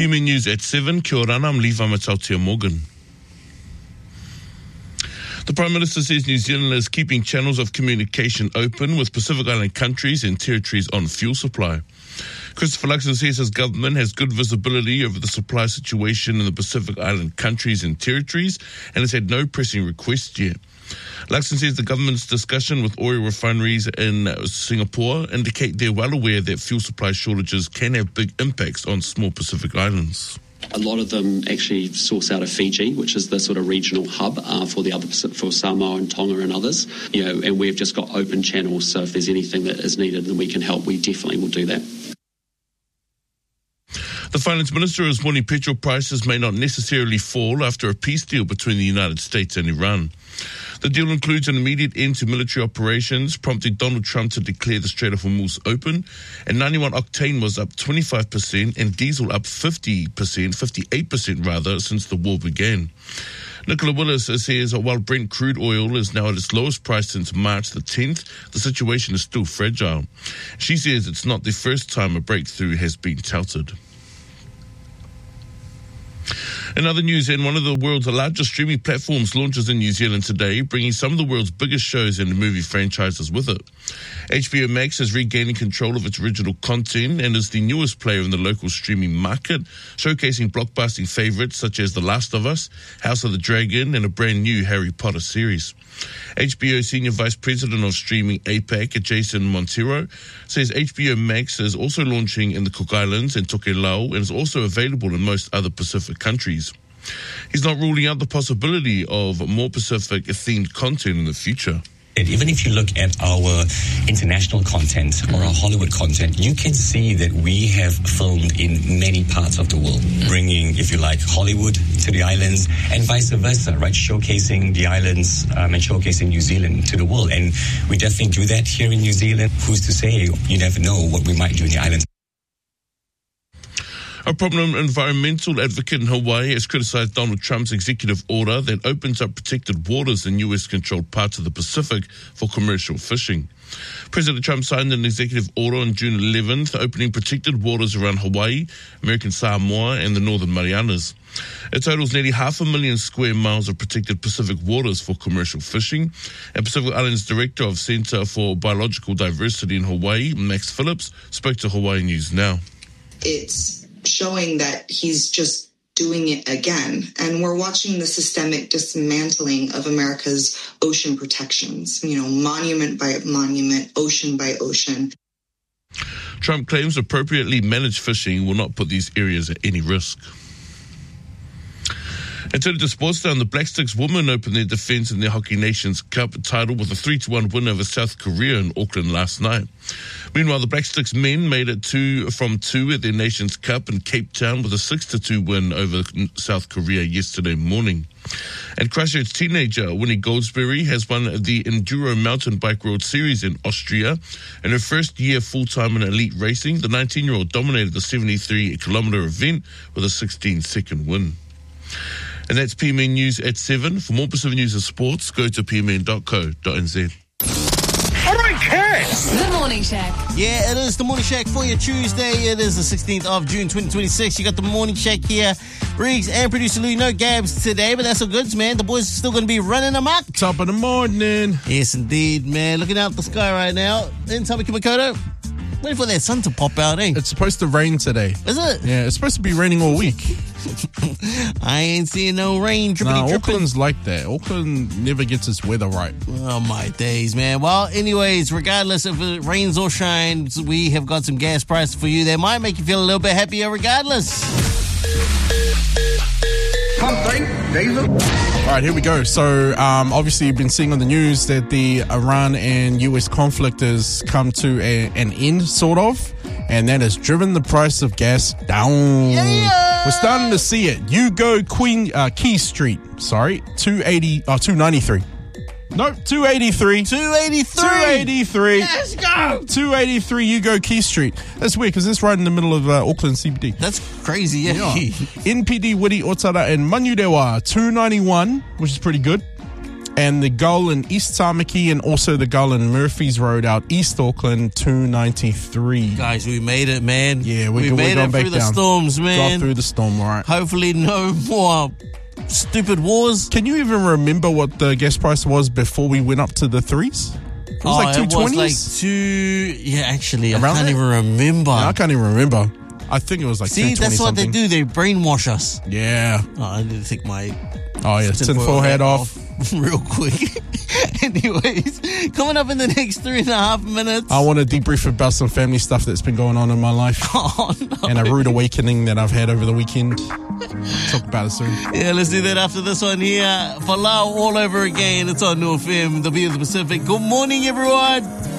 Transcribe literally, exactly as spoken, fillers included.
P M A News at seven. Kia ora, I'm Levi Matautia Morgan. The Prime Minister says New Zealand is keeping channels of communication open with Pacific Island countries and territories on fuel supply. Christopher Luxon says his government has good visibility over the supply situation in the Pacific Island countries and territories and has had no pressing requests yet. Luxon says the government's discussion with oil refineries in Singapore indicate they're well aware that fuel supply shortages can have big impacts on small Pacific islands. A lot of them actually source out of Fiji, which is the sort of regional hub uh, for the other for Samoa and Tonga and others. You know, and we've just got open channels. So if there's anything that is needed and we can help, we definitely will do that. The Finance Minister is warning petrol prices may not necessarily fall after a peace deal between the United States and Iran. The deal includes an immediate end to military operations, prompting Donald Trump to declare the Strait of Hormuz open, and ninety-one octane was up twenty-five percent and diesel up fifty percent, fifty-eight percent rather, since the war began. Nicola Willis says while Brent crude oil is now at its lowest price since March the tenth, the situation is still fragile. She says it's not the first time a breakthrough has been touted. In other news, and one of the world's largest streaming platforms launches in New Zealand today, bringing some of the world's biggest shows and movie franchises with it. H B O Max is regaining control of its original content and is the newest player in the local streaming market, showcasing blockbuster favourites such as The Last of Us, House of the Dragon, and a brand new Harry Potter series. H B O Senior Vice President of Streaming APAC, Jason Montero, says H B O Max is also launching in the Cook Islands and Tokelau and is also available in most other Pacific countries. He's not ruling out the possibility of more Pacific-themed content in the future. Even if you look at our international content or our Hollywood content, you can see that we have filmed in many parts of the world, bringing, if you like, Hollywood to the islands and vice versa, right? Showcasing the islands um, and showcasing New Zealand to the world. And we definitely do that here in New Zealand. Who's to say? You never know what we might do in the islands. A prominent environmental advocate in Hawaii has criticised Donald Trump's executive order that opens up protected waters in U S-controlled parts of the Pacific for commercial fishing. President Trump signed an executive order on June eleventh opening protected waters around Hawaii, American Samoa and the Northern Marianas. It totals nearly half a million square miles of protected Pacific waters for commercial fishing. And Pacific Islands Director of Centre for Biological Diversity in Hawaii, Max Phillips, spoke to Hawaii News Now. It's showing that he's just doing it again. And we're watching the systemic dismantling of America's ocean protections, you know, monument by monument, ocean by ocean. Trump claims appropriately managed fishing will not put these areas at any risk. And turning to sports down, the Black Sticks women opened their defence in their Hockey Nations Cup title with a three to one win over South Korea in Auckland last night. Meanwhile, the Black Sticks men made it two from two at their Nations Cup in Cape Town with a six to two win over South Korea yesterday morning. And Christchurch teenager Winnie Goldsberry has won the Enduro Mountain Bike World Series in Austria. In her first year full-time in elite racing, the nineteen-year-old dominated the seventy-three kilometre event with a sixteen-second win. And that's P M N News at seven. For more Pacific News and sports, go to p m n dot co dot n z. The Morning Shack. Yeah, it is the Morning Shack for your Tuesday. It is the sixteenth of June, twenty twenty-six. You got the Morning Shack here. Riggs and producer Lou, no Gabs today, but that's all good, man. The boys are still going to be running amok. Top of the morning. Yes, indeed, man. Looking out the sky right now in Tamaki waiting for that sun to pop out, eh? It's supposed to rain today. Is it? Yeah, it's supposed to be raining all week. I ain't seeing no rain. Nah, Auckland's like that. Auckland never gets its weather right. Oh, my days, man. Well, anyways, regardless if it rains or shines, we have got some gas prices for you that might make you feel a little bit happier regardless. All right, here we go. So, um, obviously, you've been seeing on the news that the Iran and U S conflict has come to a, an end, sort of, and that has driven the price of gas down. Yeah. We're starting to see it. You go Queen uh, Key Street, sorry, two eighty, oh, two ninety-three. Nope, two eighty-three. two eighty-three. two eighty-three. Let's go. two eighty-three, you go Key Street. That's weird because it's right in the middle of uh, Auckland C B D. That's crazy, yeah. yeah. N P D, Wiri, Otara, and Manurewa, two ninety-one, which is pretty good. And the goal in East Tamaki and also the goal in Murphy's Road out East Auckland, two ninety-three. Guys, we made it, man. Yeah, we, we we're made going it back through the down. storms, man. Got through the storm, all right. Hopefully no more stupid wars. Can you even remember what the gas price was before we went up to the threes? It was oh, like two twenties? It was like two... Yeah, actually, Around I can't that? even remember. No, I can't even remember. I think it was like See, that's what something. they do. They brainwash us. Yeah. Oh, I need to take my... Oh, yeah. Tinfoil hat off. Real quick. Anyways, coming up in the next three and a half minutes. I want to debrief about some family stuff that's been going on in my life. Oh, no. And a rude awakening that I've had over the weekend. Talk about it soon. Yeah, let's do that after this one here. Falau all over again. It's on New F M, the View of the Pacific. Good morning, everyone.